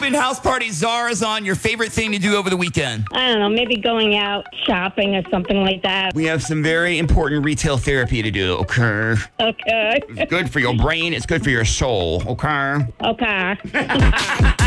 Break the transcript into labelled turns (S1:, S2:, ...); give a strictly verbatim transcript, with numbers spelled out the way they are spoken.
S1: Morning House Party. Zara's on. Your favorite thing to do over the weekend?
S2: I don't know, maybe going out shopping or something like that.
S1: We have some very important retail therapy to do, okay?
S2: Okay.
S1: It's good for your brain. It's good for your soul, okay?
S2: Okay.